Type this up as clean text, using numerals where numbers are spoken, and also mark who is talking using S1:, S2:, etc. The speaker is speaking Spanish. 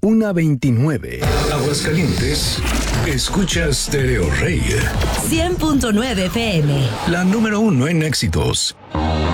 S1: 1:29. Aguascalientes, escucha Stereo Rey.
S2: 100.9 FM.
S1: La número 1 en éxitos.